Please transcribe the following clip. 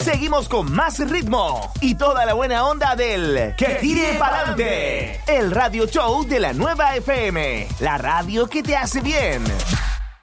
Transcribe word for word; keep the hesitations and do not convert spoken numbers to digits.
Seguimos con más ritmo y toda la buena onda del Que Tire Pa'lante, el radio show de la nueva F M, la radio que te hace bien.